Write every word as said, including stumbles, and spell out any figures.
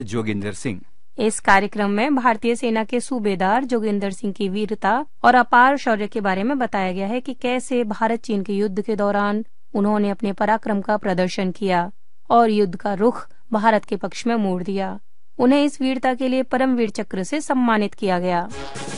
जोगिंदर सिंह। इस कार्यक्रम में भारतीय सेना के सूबेदार जोगिंदर सिंह की वीरता और अपार शौर्य के बारे में बताया गया है कि कैसे भारत चीन के युद्ध के दौरान उन्होंने अपने पराक्रम का प्रदर्शन किया और युद्ध का रुख भारत के पक्ष में मोड़ दिया। उन्हें इस वीरता के लिए परमवीर चक्र से सम्मानित किया गया।